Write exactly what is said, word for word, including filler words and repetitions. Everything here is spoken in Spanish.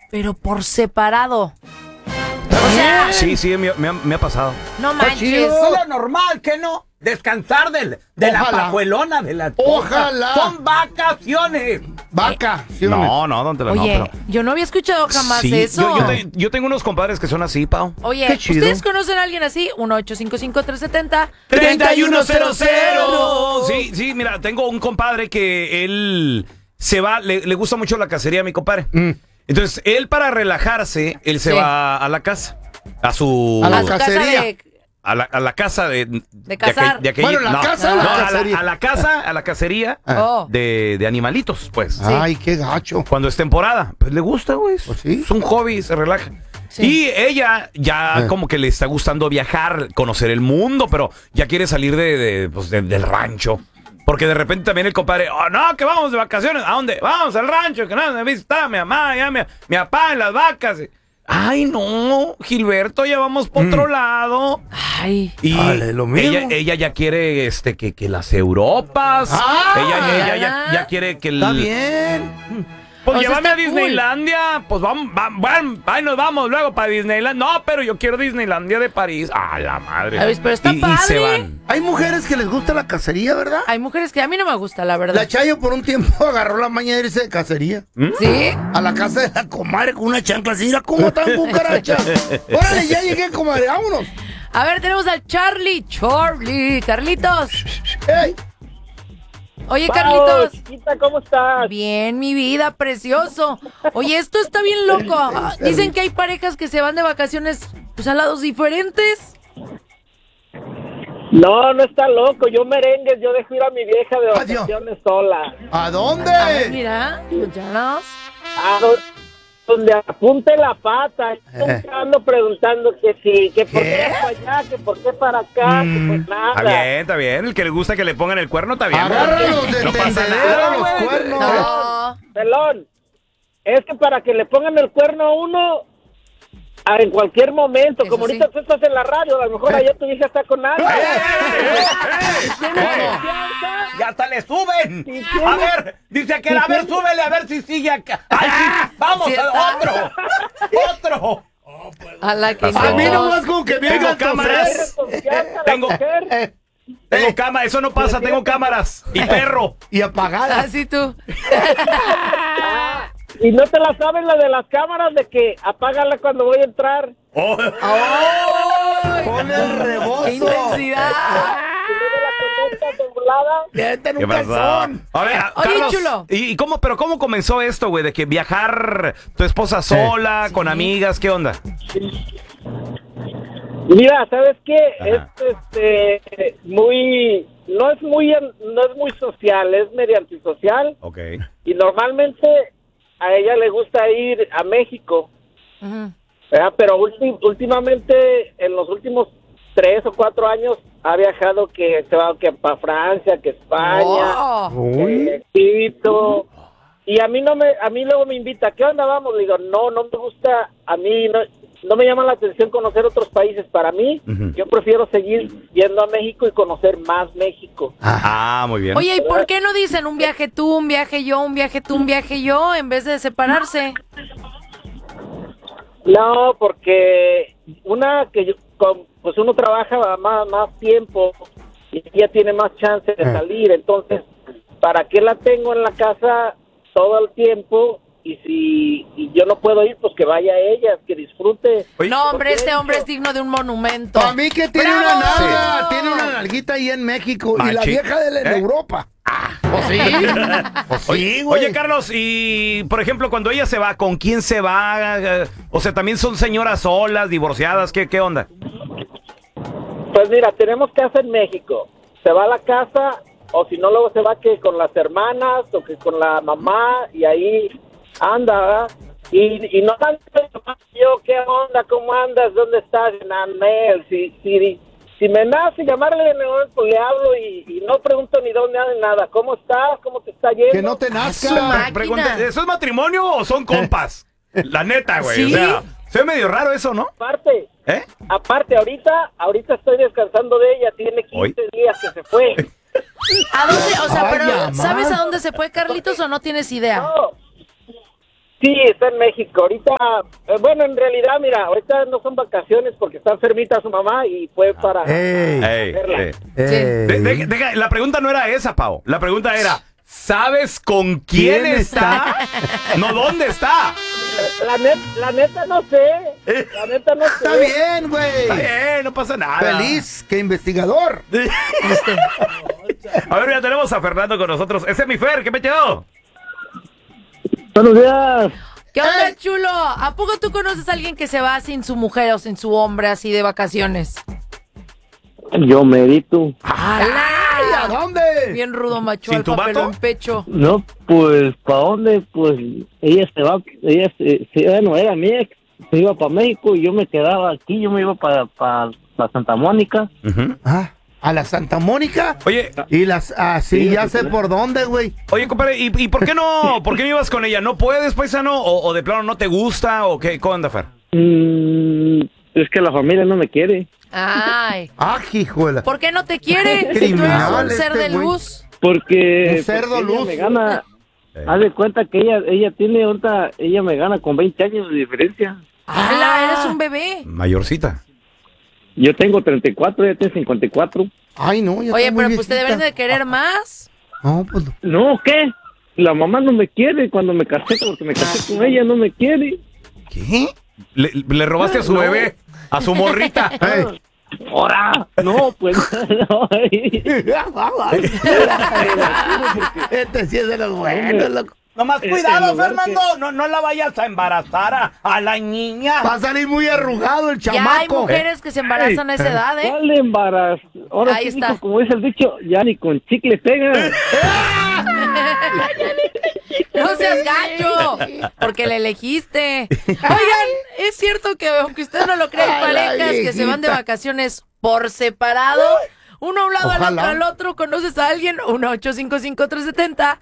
pero por separado. O sea, sí, sí, me, me, ha, me ha pasado. No manches. Es lo normal, ¿qué no? Descansar del, de la pajuelona de la Ojalá. Son vacaciones. Vacaciones. No, no, don Tela, Oye, no, pero... yo no había escuchado jamás sí, eso. Yo, yo, te, yo tengo unos compadres que son así, Pau. Oye, ¿ustedes conocen a alguien así? uno ocho cinco cinco, tres siete cero, treinta y uno cero cero. Sí, sí, mira, tengo un compadre que él se va, le, le gusta mucho la cacería a mi compadre. Mm. Entonces, él para relajarse, él se sí. va a la casa. A su... A la cacería. De... A la, a la casa de... De cazar. De aquel, de aquel, bueno, la no, casa no, la a, cacería. la, a la casa, a la cacería oh. de, de animalitos, pues. Sí. Ay, qué gacho. Cuando es temporada, pues le gusta, güey. Pues sí. Es un hobby, se relaja. Sí. Y ella ya eh. como que le está gustando viajar, conocer el mundo, pero ya quiere salir de, de, pues, de, del rancho. Porque de repente también el compadre, oh, no, que vamos de vacaciones. ¿A dónde? Vamos al rancho, que no me visita mi mamá, ya mi, mi papá en las vacas. Ay, no, Gilberto, ya vamos por mm. otro lado. Ay. Y vale, lo mismo. Ella, ella ya quiere este que, que las Europas. Ah, ella ella ya, ya quiere que el... Está bien. Pues o sea, llévame a Disneylandia. Cool. Pues vamos, vamos, vamos, ahí nos vamos luego para Disneylandia. No, pero yo quiero Disneylandia de París. Ah, la madre. Ver, pero está y, padre. Y se van. Hay mujeres que les gusta la cacería, ¿verdad? Hay mujeres que a mí no me gusta, la verdad. La Chayo por un tiempo agarró la maña de irse de cacería. ¿Mm? ¿Sí? A la casa de la comadre con una chancla así. Mira cómo están cucarachas. Órale, ya llegué, comadre, vámonos. A ver, tenemos al Charlie. Charlie, Carlitos. Hey. Oye, Pau, Carlitos. Chiquita, ¿cómo estás? Bien, mi vida, precioso. Oye, esto está bien loco. Dicen que hay parejas que se van de vacaciones pues, a lados diferentes. No, no está loco. Yo merengues, yo dejo ir a mi vieja de vacaciones Adiós. sola. ¿A dónde? A ver, mira, escúchanos. A do- donde apunte la pata. Estoy ando preguntando que sí, que por qué para allá, que por qué para acá, mm. que pues nada. Está bien, está bien. El que le gusta que le pongan el cuerno, está bien. Agárralos de no pasa nada, nada, los cuernos. No. Pelón, es que para que le pongan el cuerno a uno en cualquier momento, eso como sí. Ahorita tú estás en la radio, a lo mejor allá tu hija está con alguien. ¡Ya hasta le suben! Sí, a ver, dice que a ver, súbele, a ver si sigue acá. ¡Ay, sí! ¡Vamos, sí otro! ¡Otro! Oh, pues, a la que a mí no más como que me tengo cámaras. Tengo, eh, tengo cámaras, eso no pasa, tengo cámaras. Y perro. Y apagada. Así tú. ¿Y no te la sabes la de las cámaras de que apágala cuando voy a entrar? ¡Oh! ¡Oh! ¡Pon el rebozo! ¡Qué intensidad! ¡Vete en un calzón! A ver, Oye, Carlos, chulo. ¿y cómo, pero cómo comenzó esto, güey? De que viajar tu esposa sola, sí. con sí. amigas, ¿qué onda? Mira, ¿sabes qué? Ajá. Es este muy no es muy no es muy social, es medio antisocial. Okay. Y normalmente a ella le gusta ir a México. Uh-huh. ¿Verdad? Pero ulti- últimamente, en los últimos tres o cuatro años, ha viajado que se va que para Francia, que España, oh. que Egipto. Y a mí no me, a mí luego me invita, ¿qué onda vamos? Le digo, no, no me gusta, a mí no, no me llama la atención conocer otros países. Para mí, uh-huh. yo prefiero seguir yendo a México y conocer más México. Ah, muy bien. Oye, ¿y por qué no dicen un viaje tú, un viaje yo, un viaje tú, un viaje yo, en vez de separarse? No, porque una que yo, con, pues uno trabaja más, más tiempo y ella tiene más chance de salir, entonces, ¿para qué la tengo en la casa todo el tiempo? Y si y yo no puedo ir, pues que vaya ella, que disfrute. No, hombre, este hombre es digno de un monumento. A mí que tiene ¡Bravo! una nalga, sí. tiene una nalguita ahí en México. Machi. Y la vieja de la en ¿Eh? Europa. Ah, pues sí. Pues sí, güey. Oye, Carlos, y por ejemplo, cuando ella se va, ¿con quién se va? O sea, también son señoras solas, divorciadas, ¿qué, qué onda? Pues mira, tenemos casa en México. Se va a la casa, o si no, luego se va que con las hermanas, o que con la mamá, y ahí anda, ¿verdad? Y, y no tanto yo, ¿qué onda? ¿Cómo andas? ¿Dónde estás? Nanel, si, si, si me nace llamarle, pues le hablo y, y no pregunto ni dónde anda nada. ¿Cómo estás? ¿Cómo te está yendo? Que no te nazca. Pregunta, ¿eso es matrimonio o son compas? La neta, güey. ¿Sí? O sea, se ve medio raro eso, ¿no? Aparte, ¿Eh? aparte, ahorita, ahorita estoy descansando de ella. Tiene quince ¿Hoy? días que se fue. ¿A dónde? O sea, Ay, pero mamá. ¿sabes a dónde se fue, Carlitos, o no tienes idea? No. Sí, está en México. Ahorita, eh, bueno, en realidad, mira, ahorita no son vacaciones porque está enfermita su mamá y fue para Ey. Ey, verla. ey. Ey. De- de- deja, la pregunta no era esa, Pau. La pregunta era, ¿sabes con quién, ¿Quién está? No, ¿dónde está? La, net- la neta no sé. La neta no sé. Está bien, güey. Está bien, no pasa nada. Feliz que investigador. A ver, ya tenemos a Fernando con nosotros. Ese es mi Fer, ¿qué me quedó? Buenos días. ¿Qué onda, chulo? ¿A poco tú conoces a alguien que se va sin su mujer o sin su hombre así de vacaciones? Yo medito. Ay, ¿a dónde? Bien rudo, macho, ¿Sin tu alfa, pelo vato? en pecho. No, pues, ¿para dónde? Pues, ella se va, ella se, se- bueno, era mi ex, se iba para México y yo me quedaba aquí, yo me iba para pa, pa Santa Mónica. Ujú. Ah, a la Santa Mónica. Oye, Y las, ah, sí, Sí, ya sí, sé sí. por dónde, güey. oye, compadre, ¿y, y por qué no? ¿Por qué no ibas con ella? ¿No puedes, paisano? ¿O, o de plano no te gusta? ¿O qué? ¿Cómo anda, Fer? Mm, es que la familia no me quiere. Ay, Ah, hijuela. ¿por qué no te quiere? Si tú eres Criminal un ser este de güey. luz. Porque, Un cerdo porque ella luz. me gana, haz de cuenta que ella, ella tiene ahorita, ella me gana con veinte años de diferencia. ¡Hala, eres un bebé! Mayorcita. Yo tengo treinta y cuatro, ella tiene cincuenta y cuatro. Ay, no, ya Oye, está muy pero pues te viejita. deberían de querer más. No, pues no. No, ¿qué? La mamá no me quiere cuando me casé, porque me casé con ella, no me quiere. ¿Qué? ¿Le, le robaste a su No. bebé? ¿A su morrita? Ey. ¡Ahora! No, pues no. Este sí es de los buenos, loco. Nomás Eh, cuidado, en lugar Fernando. No, no la vayas a embarazar a, a la niña. Va a salir muy arrugado el Ya hay chamaco. mujeres que se embarazan a esa edad, ¿eh? ¿Cuál embarazo? Ahora Ahí sí, está. dijo, como dice el dicho, ya ni con chicle pega. ¡No seas gacho! Porque le elegiste. Oigan, es cierto que aunque usted no lo cree, hay Ay, la parejas que se van de viejita. vacaciones por separado. Uno a un lado, al Ojalá. otro, al otro. ¿Conoces a alguien? uno ocho cinco cinco tres siete cero